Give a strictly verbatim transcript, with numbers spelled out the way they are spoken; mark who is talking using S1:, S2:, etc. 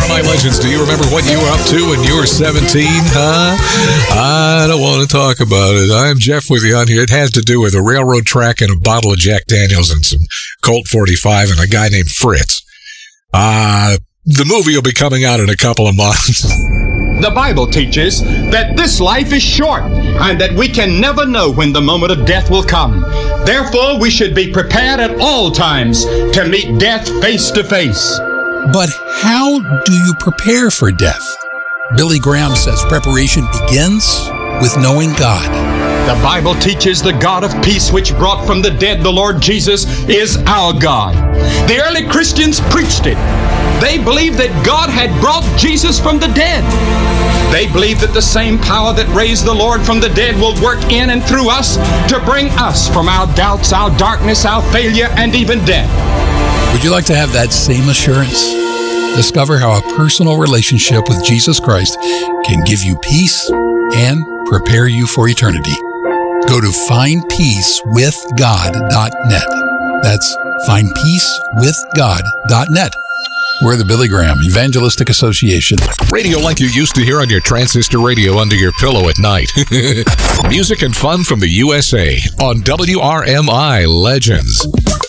S1: R M I Legends, do you remember what you were up to when you were seventeen, huh? I don't want to talk about it. I'm Jeff with you on here. It has to do with a railroad track and a bottle of Jack Daniels and some Colt forty-five and a guy named Fritz. Uh, the movie will be coming out in a couple of months.
S2: The Bible teaches that this life is short and that we can never know when the moment of death will come. Therefore, we should be prepared at all times to meet death face to face.
S3: But how do you prepare for death? Billy Graham says preparation begins with knowing God.
S2: The Bible teaches the God of peace, which brought from the dead the Lord Jesus, is our God. The early Christians preached it. They believed that God had brought Jesus from the dead. They believed that the same power that raised the Lord from the dead will work in and through us to bring us from our doubts, our darkness, our failure, and even death.
S3: Would you like to have that same assurance? Discover how a personal relationship with Jesus Christ can give you peace and prepare you for eternity. Go to find peace with god dot net. That's find peace with god dot net. We're the Billy Graham Evangelistic Association.
S1: Radio like you used to hear on your transistor radio under your pillow at night. Music and fun from the U S A on W R M I Legends.